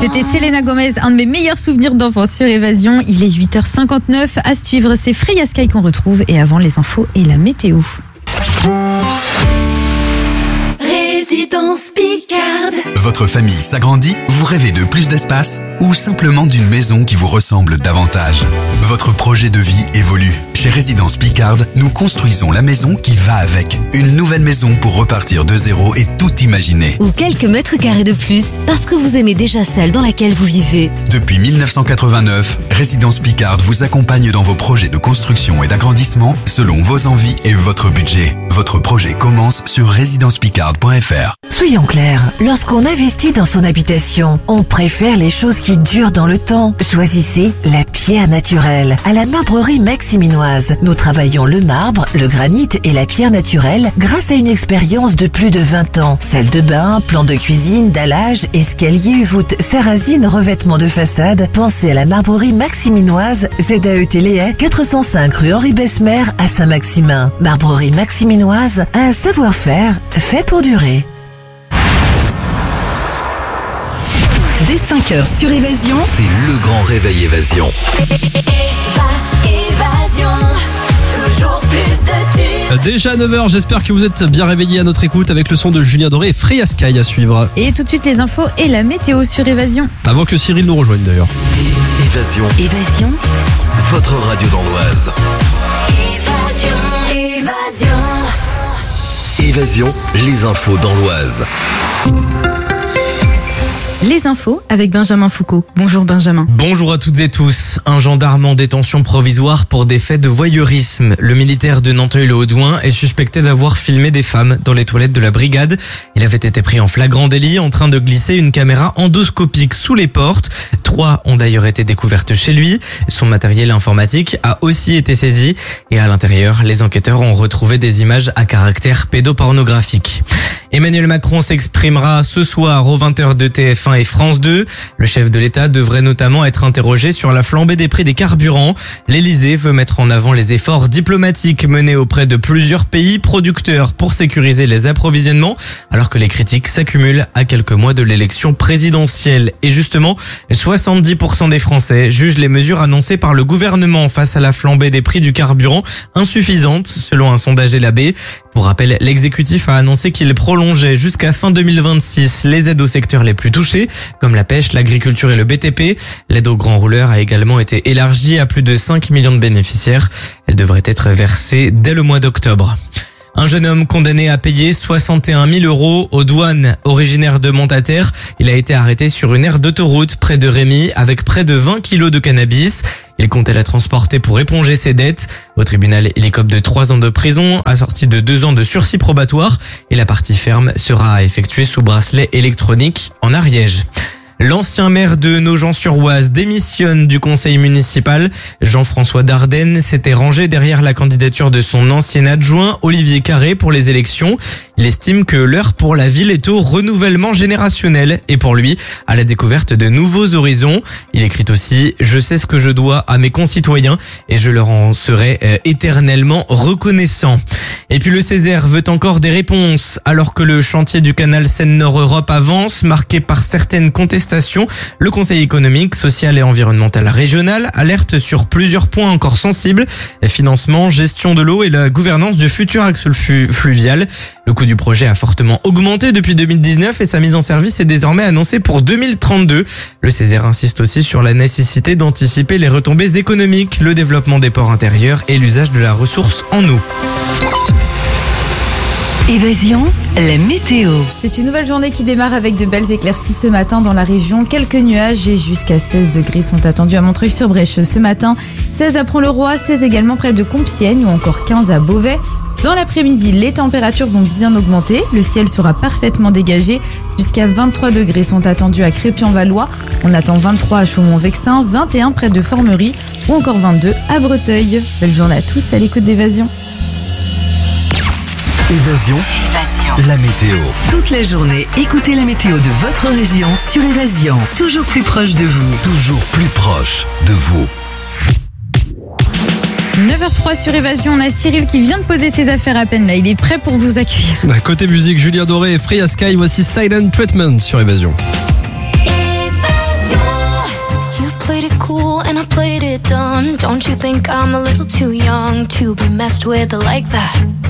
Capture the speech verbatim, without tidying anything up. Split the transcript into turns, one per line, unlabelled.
C'était Selena Gomez, un de mes meilleurs souvenirs d'enfance sur Évasion. Il est huit heures cinquante-neuf. À suivre, c'est Freya Sky qu'on retrouve. Et avant, les infos et la météo.
Résidence Picarde.
Votre famille s'agrandit, vous rêvez de plus d'espace ou simplement d'une maison qui vous ressemble davantage. Votre projet de vie évolue. Chez Résidence Picarde, nous construisons la maison qui va avec. Une nouvelle maison pour repartir de zéro et tout imaginer.
Ou quelques mètres carrés de plus parce que vous aimez déjà celle dans laquelle vous vivez.
Depuis dix-neuf cent quatre-vingt-neuf, Résidence Picarde vous accompagne dans vos projets de construction et d'agrandissement selon vos envies et votre budget. Votre projet commence sur résidence picarde point f r.
Soyons clairs, lorsqu'on investit dans son habitation, on préfère les choses qui durent dans le temps. Choisissez la pierre naturelle. À la marbrerie maximinoise, nous travaillons le marbre, le granit et la pierre naturelle grâce à une expérience de plus de vingt ans. Salle de bain, plan de cuisine, dallage, escalier, voûte, sarrasine, revêtement de façade. Pensez à la marbrerie maximinoise, Z A E Téléa, quatre cent cinq rue Henri Besmer à Saint-Maximin. Marbrerie maximinoise, un savoir-faire fait pour durer.
Dès cinq heures sur Évasion,
c'est le grand réveil Évasion.
Évasion, toujours plus de tubes.
Déjà neuf heures, j'espère que vous êtes bien réveillés à notre écoute avec le son de Julien Doré et Freya Sky à suivre.
Et tout de suite, les infos et la météo sur Évasion.
Avant que Cyril nous rejoigne d'ailleurs.
Évasion.
Évasion,
Votre radio dans l'Oise.
Évasion, Évasion.
Évasion, les infos dans l'Oise.
Les infos avec Benjamin Foucault. Bonjour Benjamin.
Bonjour à toutes et tous. Un gendarme en détention provisoire pour des faits de voyeurisme. Le militaire de Nanteuil-le-Haudouin est suspecté d'avoir filmé des femmes dans les toilettes de la brigade. Il avait été pris en flagrant délit en train de glisser une caméra endoscopique sous les portes. Trois ont d'ailleurs été découvertes chez lui. Son matériel informatique a aussi été saisi et à l'intérieur, les enquêteurs ont retrouvé des images à caractère pédopornographique. Emmanuel Macron s'exprimera ce soir aux vingt heures de T F un et France deux. Le chef de l'État devrait notamment être interrogé sur la flambée des prix des carburants. L'Élysée veut mettre en avant les efforts diplomatiques menés auprès de plusieurs pays producteurs pour sécuriser les approvisionnements, alors que les critiques s'accumulent à quelques mois de l'élection présidentielle. Et justement, soixante-dix pour cent des Français jugent les mesures annoncées par le gouvernement face à la flambée des prix du carburant insuffisantes, selon un sondage L A B. Pour rappel, l'exécutif a annoncé qu'il prolongeait jusqu'à fin deux mille vingt-six les aides aux secteurs les plus touchés, comme la pêche, l'agriculture et le B T P. L'aide aux grands rouleurs a également été élargie à plus de cinq millions de bénéficiaires. Elle devrait être versée dès le mois d'octobre. Un jeune homme condamné à payer soixante et un mille euros aux douanes, originaire de Montataire. Il a été arrêté sur une aire d'autoroute près de Rémy avec près de vingt kilos de cannabis. Il comptait la transporter pour éponger ses dettes. Au tribunal, il écope de trois ans de prison, assorti de deux ans de sursis probatoire. Et la partie ferme sera à effectuer sous bracelet électronique en Ariège. L'ancien maire de Nogent-sur-Oise démissionne du conseil municipal. Jean-François Dardenne s'était rangé derrière la candidature de son ancien adjoint Olivier Carré pour les élections. Il estime que l'heure pour la ville est au renouvellement générationnel et pour lui, à la découverte de nouveaux horizons. Il écrit aussi « Je sais ce que je dois à mes concitoyens et je leur en serai euh, éternellement reconnaissant ». Et puis le Césaire veut encore des réponses. Alors que le chantier du canal Seine-Nord-Europe avance, marqué par certaines contestations, le Conseil économique, social et environnemental régional alerte sur plusieurs points encore sensibles. Financement, gestion de l'eau et la gouvernance du futur axe flu- fluvial. Le coût du projet a fortement augmenté depuis deux mille dix-neuf et sa mise en service est désormais annoncée pour deux mille trente-deux. Le Césaire insiste aussi sur la nécessité d'anticiper les retombées économiques, le développement des ports intérieurs et l'usage de la ressource en eau.
Évasion, la météo.
C'est une nouvelle journée qui démarre avec de belles éclaircies ce matin dans la région. Quelques nuages et jusqu'à seize degrés sont attendus à Montreuil-sur-Brèche ce matin. seize à Pont-le-Roi, seize également près de Compiègne ou encore quinze à Beauvais. Dans l'après-midi, les températures vont bien augmenter. Le ciel sera parfaitement dégagé. Jusqu'à vingt-trois degrés sont attendus à Crépy-en-Valois. On attend vingt-trois à Chaumont-Vexin, vingt et un près de Formerie ou encore vingt-deux à Breteuil. Belle journée à tous à l'écoute d'Évasion.
Évasion,
Évasion.
la météo.
Toute la journée, écoutez la météo de votre région sur Évasion. Toujours plus proche de vous.
Toujours plus proche de vous.
neuf heures trois sur Évasion, on a Cyril qui vient de poser ses affaires à peine là, il est prêt pour vous accueillir.
Côté musique, Julien Doré et Freya Sky, voici Silent Treatment sur Évasion.
Évasion. it done. Don't you think I'm a little too young to be messed with like that?